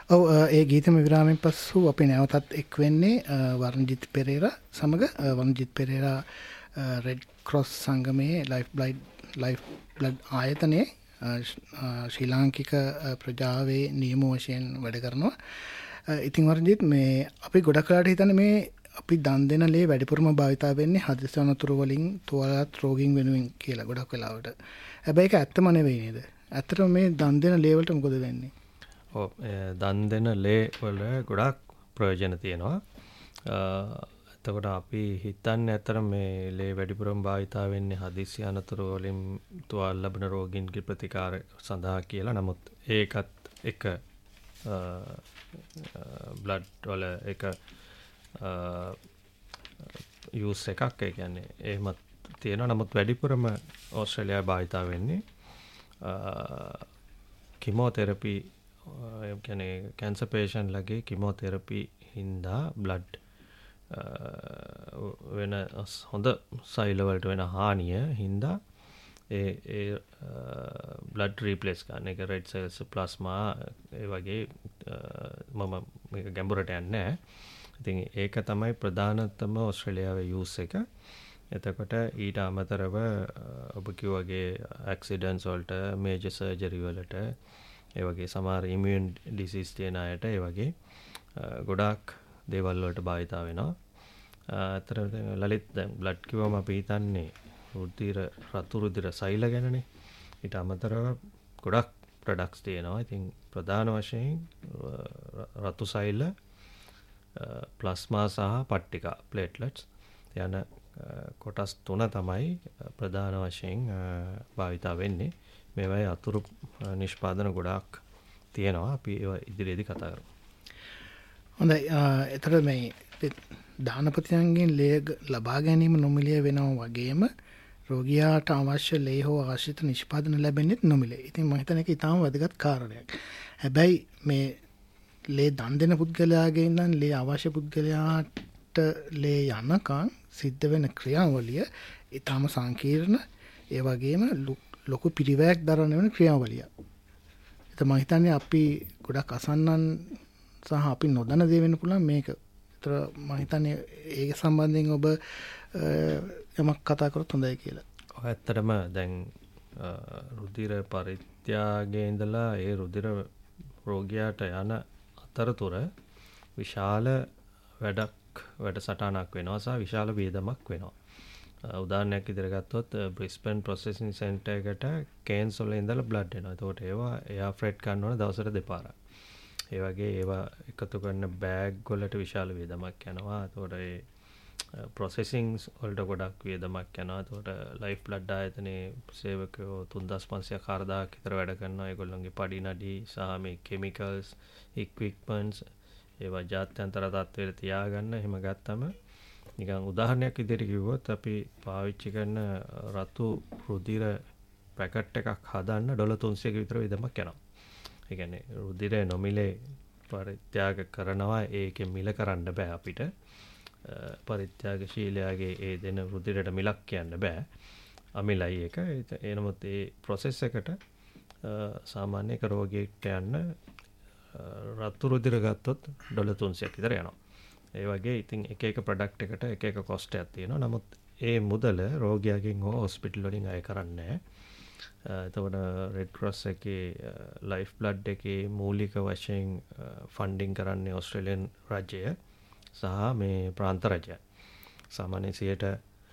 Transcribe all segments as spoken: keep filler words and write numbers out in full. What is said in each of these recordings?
ඔව් ඒ ගීතම විරාමයෙන් පසු අපි නැවතත් එක් වෙන්නේ වර්ණජිත් පෙරේරා සමග. වර්ණජිත් Perera red cross සංගමයේ life blood life blood ආයතනයේ ශ්‍රී ලාංකික ප්‍රජාවේ නියම වශයෙන් වැඩ කරනවා. ඉතින් වර්ණජිත් මේ අපි ගොඩක් වෙලාට හිතන්නේ මේ අපි දන් දෙන ලේ වැඩිපුරම භාවිතා වෙන්නේ හදිසි අනතුරු වලින් තුවාලත් රෝගීන් වෙනුවෙන් කියලා ගොඩක් වෙලාවට. හැබැයි ඒක ඇත්තම නෙවෙයි නේද? ඇත්තටම මේ දන් දෙන ලේ වලට මොකද වෙන්නේ? ඔව් දන් දෙන ලේ වල ගොඩක් ප්‍රයෝජන තියෙනවා. එතකොට අපි හිතන්නේ අතර මේ ලේ වැඩිපුරම භාවිතා වෙන්නේ හදිසි අනතුරු වලින් තුවාල ලබන රෝගීන්ගේ ප්‍රතිකාර සඳහා කියලා. නමුත් ඒකත් එක බ්ලඩ් වල එක යූස් එකක්. ඒ කියන්නේ එහෙමත් තියෙනවා. නමුත් වැඩිපුරම ඕස්ට්‍රේලියාවේ භාවිතා වෙන්නේ කිමෝതെරපි ඒ කියන්නේ කැන්සර් පේෂන්ට් ලගේ කිමෝതെරපි හින්දා බ්ලඩ් වෙන හොඳ සෛල වලට වෙන හානිය හින්දා ඒ ඒ බ්ලඩ් රීප්ලේස් කරන එක රෙඩ් සෙල්ස් ප්ලාස්මා ඒ වගේ මම මේක ගැඹුරට යන්නේ නැහැ. ඉතින් ඒක තමයි ප්‍රධානතම ඕස්ට්‍රේලියාවේ යූස් එක. එතකොට ඊට අමතරව ඔබ කිව්වාගේ ඇක්සිඩන්ට්ස් වලට මේජර් සර්ජරි වලට ඒ වගේ සමහර ඉමුන් ඩිසීස් තියෙන අයට ඒ වගේ ගොඩාක් දේවල් වලට භාවිතා වෙනවා. අතර ලලිත් දැන් බ්ලඩ් කිව්වම අපි හිතන්නේ රුධිර රතු රුධිර සෛල ගැනනේ. ඊට අමතරව ගොඩක් ප්‍රොඩක්ට්ස් තියෙනවා. ඉතින් ප්‍රධාන වශයෙන් රතු සෛල ප්ලාස්මා සහ පට්ටිකා ප්ලේට්ලට්ස් යන කොටස් තුන තමයි ප්‍රධාන වශයෙන් භාවිතා වෙන්නේ. මේවායේ අතුරු නිෂ්පාදන ගොඩාක් තියෙනවා. අපි ඒවා ඉදිරියේදී කතා කරමු. හොඳයි. එතකොට මේ දානපතියන්ගෙන් ලේ ලබා ගැනීම නොමිලේ වෙනවා වගේම රෝගියාට අවශ්‍ය ලේ හෝ ආශ්‍රිත නිෂ්පාදන ලැබෙන්නේ නොමිලේ. ඉතින් මම හිතන්නේ ඒක ඉතාම වැදගත් කාරණයක්. හැබැයි මේ ලේ දන් දෙන පුද්ගලයාගේ ඉඳන් ලේ අවශ්‍ය පුද්ගලයාට ලේ යනකම් සිද්ධ වෙන ක්‍රියාවලිය ඉතාම සංකීර්ණ, ඒ වගේම ලොකු පිරිවැයක් දරන වෙන ක්‍රියාවලිය. ඒත් මම හිතන්නේ අපි ගොඩක් අසන්නන් සහ අපි නොදන්න දේ වෙන්න පුළුවන් මේක. ඒතර මම හිතන්නේ ඒක සම්බන්ධයෙන් ඔබ යමක් කතා කරොත් හොඳයි කියලා. ඔය ඇත්තටම දැන් රුධිර පරිත්‍යාගයේ ඉඳලා ඒ රුධිර රෝගියාට යන අතරතුර විශාල වැඩක් වැඩසටහනක් වෙනවා සහ විශාල වේදමක් වෙනවා. උදාහරණයක් විදිහට ගත්තොත් බ්‍රිස්බන් ප්‍රොසෙසින් සෙන්ටර් එකට කේන්ස් වල ඉඳලා බ්ලඩ් එනවා. ඒකට ඒවා එයා ෆ්‍රෙට් ගන්න ඕන දවසට දෙපාරක්. ඒ වගේ ඒවා එකතු කරන බෑග් වලට විශාල වේදමක් යනවා. ඒකට ඒ ප්‍රොසෙසින්ග්ස් වලට ගොඩක් වේදමක් යනවා. ඒකට ලයිෆ් බ්ලඩ් ආයතනයේ සේවකයෝ තුන්දාස් පන්සියයක් හාරදාස් විතර වැඩ කරනවා. ඒගොල්ලන්ගේ පඩි නඩි සහ මේ කෙමිකල්ස්, ඉක්විප්මන්ට්ස් ඒවා ජාත්‍යන්තර තත්ත්වයට තියාගන්න. එහෙම ගත්තම නිකන් උදාහරණයක් විදිහට කිව්වොත් අපි පාවිච්චි කරන රතු රුධිර පැකට් එකක් හදන්න ඩොලර් තුන්සියයක විතර වේදමක් යනවා. ඒ කියන්නේ රුධිරය නොමිලේ පරිත්‍යාග කරනවා. ඒකෙන් මිල කරන්න බෑ අපිට. පරිත්‍යාගශීලයාගේ ඒ දෙන රුධිරයට මිලක් කියන්න බෑ. අමිලයි එක. ඒ නමුත් ඒ ප්‍රොසෙස් එකට සාමාන්‍ය එක රෝගියෙක්ට යන්න රතු රුධිර ගත්තොත් ඩොලර් තුන්සියයක් විතර යනවා. ඒ වගේ ඉතින් එක එක ප්‍රොඩක්ට් එකට එක එක කොස්ට් එකක් තියෙනවා. නමුත් ඒ මුදල රෝගියාගෙන් හෝ හොස්පිටල් වලින් අය කරන්නේ නැහැ. එතකොට රෙඩ් ක්‍රොස් එකේ ලයිෆ් බ්ලඩ් එකේ මූලික වශයෙන් ෆන්ඩින් කරන්නේ ඕස්ට්‍රේලියානු රජය සහ මේ ප්‍රාන්ත රජය. සාමාන්‍යයෙන් සියයට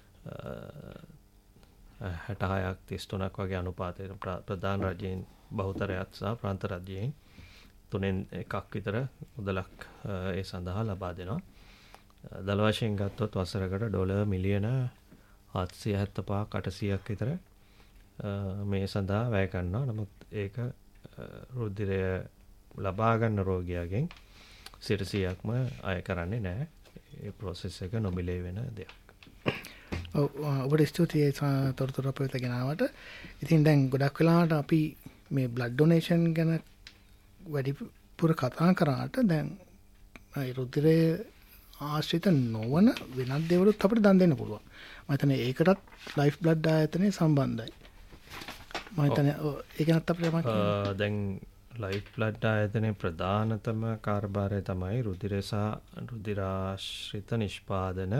හැට හයක් තිස් තුනක් වගේ අනුපාතයෙන් ප්‍රධාන රජයෙන් බහුතරයක් සහ ප්‍රාන්ත රජයෙන් තුනෙන් එකක් විතර මුදලක් ඒ සඳහා ලබා දෙනවා. දල වශයෙන් ගත්තොත් වසරකට ඩොලර් මිලියන හත්සිය හැත්තෑපහක් අටසියයක් විතර මේ සඳහා වැය කරනවා. නමුත් ඒක රුධිරය ලබා ගන්න රෝගියාගෙන් සියයක්ම අය කරන්නේ නැහැ. ඒ ප්‍රොසෙස් එක නොමිලේ වෙන දෙයක්. ඔව් ඔබට ස්තුතියි තොරතුරු අපිට ගෙනාවට. ඉතින් දැන් ගොඩක් වෙලාවට අපි මේ බ්ලඩ් ඩොනේෂන් ගැන වැඩිපුර කතා කරාට දැන් රුධිරය ආශ්‍රිත නොවන වෙනත් දේවලුත් අපිට දන් දෙන්න පුළුවන්. මම හිතන්නේ ඒකටත් ලයිෆ් බ්ලඩ් ආයතනය සම්බන්ධයි. මම හිතන්නේ ඒක නත් අපිට දැන් ලයිෆ් බ්ලඩ් ආයතනයේ ප්‍රධානතම කාර්යභාරය තමයි රුධිරය සහ රුධිරාශ්‍රිත නිෂ්පාදන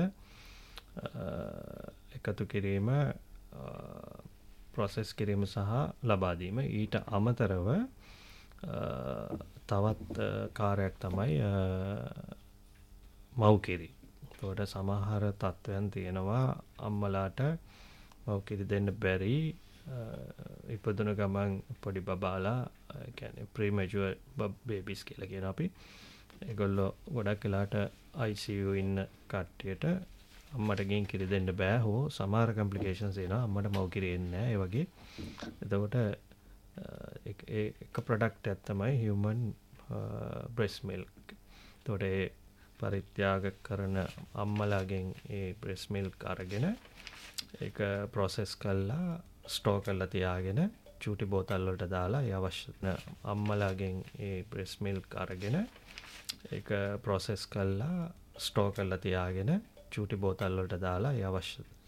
එකතු කිරීම, ප්‍රොසෙස් කිරීම සහ ලබා දීම. ඊට අමතරව තවත් කාර්යයක් තමයි මව්කිරි. ඒකට සමහර තත්ත්වයන් තියෙනවා අම්මලාට මව්කිරි දෙන්න බැරි ඉපදුන ගමන් පොඩි බබාලා, කියන්නේ ප්‍රීමැචුවර් බේබිස් කියලා කියන අපි. ඒගොල්ලෝ ගොඩක් වෙලාට I C U ඉන්න කට්ටියට අම්මට ගෙන් කිරි දෙන්න බෑ හෝ සමහර කම්ප්ලිකේෂන්ස් එනවා අම්මට මව් කිරි එන්නේ නැහැ. ඒ වගේ. එතකොට එක ප්‍රොඩක්ට් එකක් තමයි human breast milk. එතකොට ඒ පරිත්‍යාග කරන අම්මලාගෙන් ඒ breast milk අරගෙන ඒක process කරලා ස්ටෝර් කරලා තියාගෙන චූටි බෝතල් වලට දාලා ඒ අවශ්‍ය අම්මලාගෙන් ඒ breast milk අරගෙන ඒක process කරලා ස්ටෝර් කරලා තියාගෙන චූටි බෝතල් වලට දාලා ඒ අවශ්‍ය